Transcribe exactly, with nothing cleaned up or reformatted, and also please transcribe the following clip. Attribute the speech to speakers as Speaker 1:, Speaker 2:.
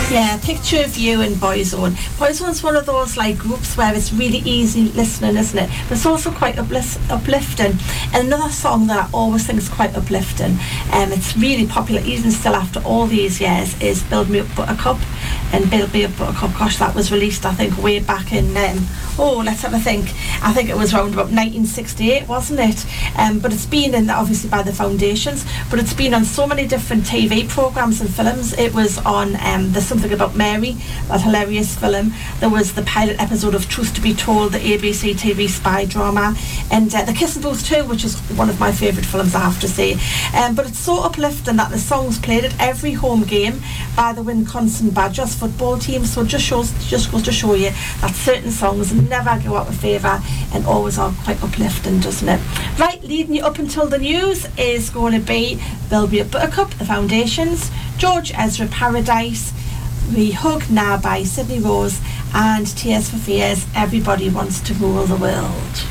Speaker 1: Yeah, picture of you in Boyzone. Boyzone's one of those like groups where it's really easy listening, isn't it? But it's also quite uplif- uplifting. And another song that I always think is quite uplifting, and um, it's really popular even still after all these years, is Build Me Up Buttercup. And Build Me Up Buttercup, gosh, that was released I think way back in um, oh let's have a think I think it was around about nineteen sixty-eight, wasn't it? Um, but it's been in obviously by the Foundations, but it's been on so many different T V programmes and films. It was on um, There's Something About Mary, that hilarious film. There was the pilot episode of Truth to Be Told, the A B C T V spy drama, and uh, The Kissing Booth too, which is one of my favourite films, I have to say. Um, but it's so uplifting that the song's played at every home game by the Wisconsin Badgers football team, so it just shows just goes to show you that certain songs never go out of favour and always are quite uplifting, doesn't it? Right, leading you up until the news is going to be Build Me Up Buttercup, The Foundations, George Ezra, Paradise, We Hug Now by Sydney Rose, and Tears for Fears, Everybody Wants to Rule the World.